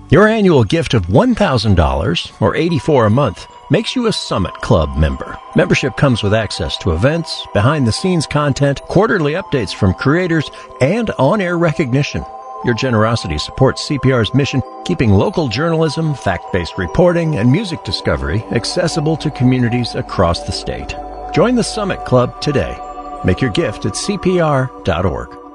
Your annual gift of $1,000 or $84 a month makes you a Summit Club member. Membership comes with access to events, behind-the-scenes content, quarterly updates from creators, and on-air recognition. Your generosity supports CPR's mission, keeping local journalism, fact-based reporting, and music discovery accessible to communities across the state. Join the Summit Club today. Make your gift at CPR.org.